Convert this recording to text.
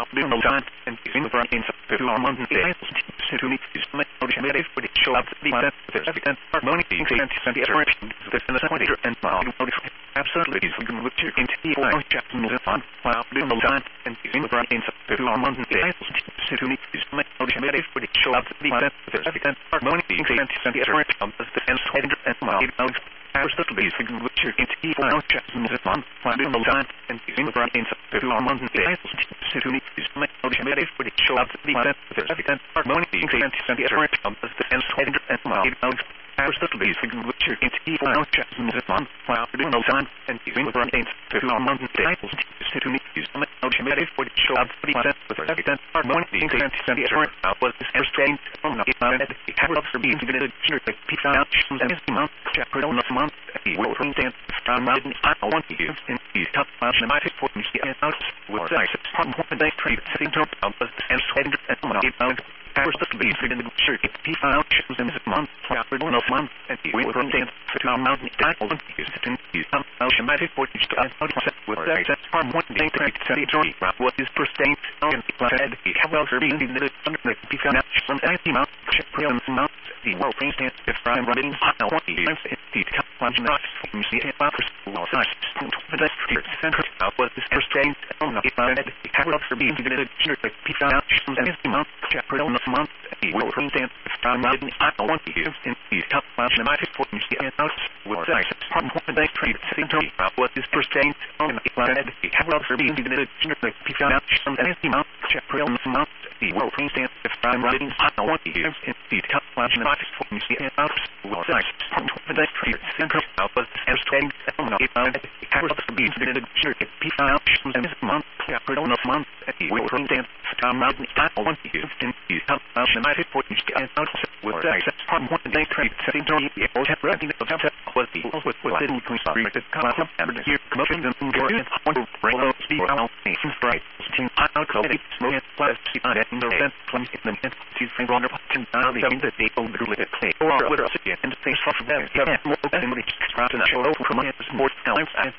doing the time and using the brains of the month and days to meet these motivated for the show up the event there's evident harmony being sent to the direction this in the pointer and absolutely is going to check into the line chat and the fun while doing the time and using the brains of the month and days to meet these motivated for the show up the event there's evident harmony being sent to the direction this in the pointer and absolutely is going to check into the line chat and the fun while doing the time and using the brains of the month and days to meet these motivated for the show up the event there's evident harmony being sent to the direction this in the pointer and absolutely is going to check into the line chat and the fun while doing the time and using the brains of the month and days to meet these motivated for the show up the event there's evident harmony being sent to the direction was this restrained on the event the capital for being given a general peace out and his month chapter on the month the will stand from mountain I want to use in the top mountain my for me and out with the part one day trade sitting top of the and absolutely is going to check peace out and his month chapter on the month and the will stand from mountain I want to use it in the top mountain my for me and out with the part one day trade sitting top what is sustained and the planet the capital for being in the under the peace out and the month chapter on the month the world stand if I'm running I want to use it the top mountain not from see it about well size the center was this sustained on the planet the capital for being in the peace out and the month chapter on the month the world stand if I'm running I want to use in the top mountain my for me see it out with size part one day trade center was this sustained on the planet the capital for being in the peace out and the month chapter on the month the world stand if I'm running I want to use in the top mountain my for me see it out with size part one day trade center was this sustained on the planet the capital for being in the peace out and the month chapter on the month the world stand if I'm running I want to use in the top mountain my for me see it out with size part one day trade center was running the top was the was didn't consider the color and here coming and going on to bring out the out right out of the smoke plus the and from the she's from Ronda and now the people do it play or with us again and face off of them more than we try to show from more times